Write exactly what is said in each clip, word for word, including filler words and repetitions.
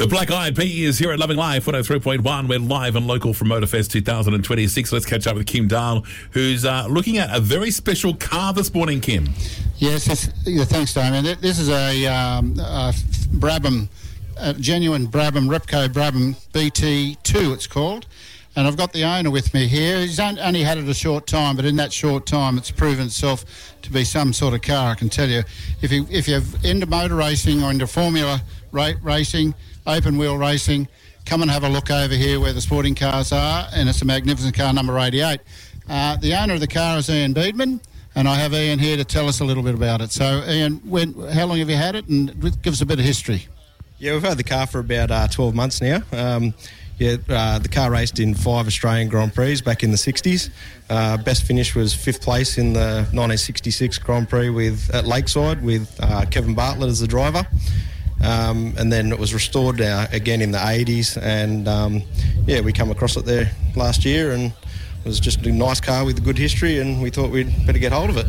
The Black Eyed Peas here at Loving Life one oh three point one. We're live and local from Motorfest two thousand twenty-six. Let's catch up with Kim Dahl, who's uh, looking at a very special car this morning, Kim. Yes, this, yeah, thanks, Damien. This is a, um, a Brabham, a genuine Brabham, Repco Brabham B T two, it's called. And I've got the owner with me here. He's only had it a short time, but in that short time, it's proven itself to be some sort of car, I can tell you. If, you, if you're into motor racing or into Formula ra- racing, open wheel racing, come and have a look over here where the sporting cars are, and it's a magnificent car, number eighty-eight. Uh, the owner of the car is Ian Beedman, and I have Ian here to tell us a little bit about it. So, Ian, when, how long have you had it, and give us a bit of history? Yeah, we've had the car for about uh, twelve months now. Um, yeah, uh, the car raced in five Australian Grand Prix back in the sixties. Uh, best finish was fifth place in the nineteen sixty-six Grand Prix with at Lakeside with uh, Kevin Bartlett as the driver. Um, and then it was restored uh, again in the eighties, and um, yeah, we come across it there last year, and it was just a nice car with a good history, and we thought we'd better get hold of it.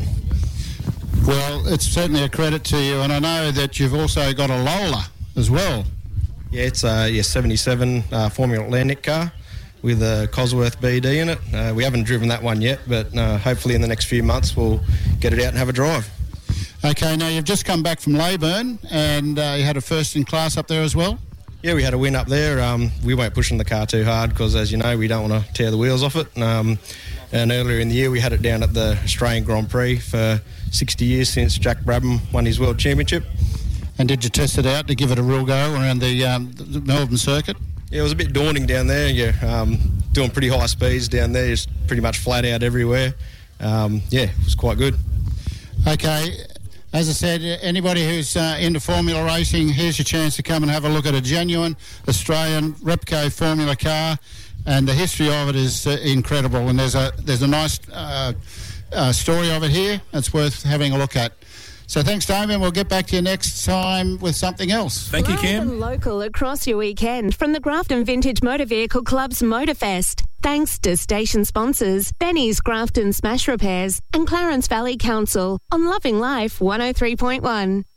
Well, it's certainly a credit to you, and I know that you've also got a Lola as well. Yeah, it's a yeah, seventy-seven uh, Formula Atlantic car with a Cosworth B D in it. Uh, we haven't driven that one yet, but uh, hopefully in the next few months we'll get it out and have a drive. Okay, now you've just come back from Leyburn, and uh, you had a first in class up there as well? Yeah, we had a win up there. Um, we weren't pushing the car too hard because, as you know, we don't want to tear the wheels off it. Um, and earlier in the year we had it down at the Australian Grand Prix for sixty years since Jack Brabham won his World Championship. And did you test it out to give it a real go around the, um, the Melbourne circuit? Yeah, it was a bit daunting down there. Yeah, um, doing pretty high speeds down there, just pretty much flat out everywhere. Um, yeah, it was quite good. Okay. As I said, anybody who's uh, into Formula racing, here's your chance to come and have a look at a genuine Australian Repco Formula car, and the history of it is uh, incredible. And there's a there's a nice uh, uh, story of it here. It's worth having a look at. So thanks, Damien. We'll get back to you next time with something else. Thank you, Kim. Live and local across your weekend from the Grafton Vintage Motor Vehicle Club's Motorfest. Thanks to station sponsors Benny's Grafton Smash Repairs and Clarence Valley Council on Loving Life one oh three point one.